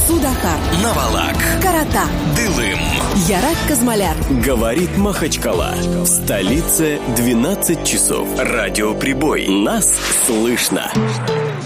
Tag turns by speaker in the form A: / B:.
A: Судахар,
B: Навалак,
A: Карата,
B: Дылым,
A: Ярак Казмаляр.
C: Говорит Махачкала. В столице 12 часов. Радиоприбой. Нас слышно.